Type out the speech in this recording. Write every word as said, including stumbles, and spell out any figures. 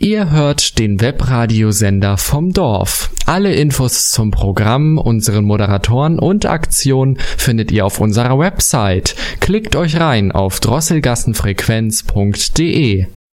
Ihr hört den Webradiosender vom Dorf. Alle Infos zum Programm, unseren Moderatoren und Aktionen findet ihr auf unserer Website. Klickt euch rein auf drosselgassenfrequenz punkt de.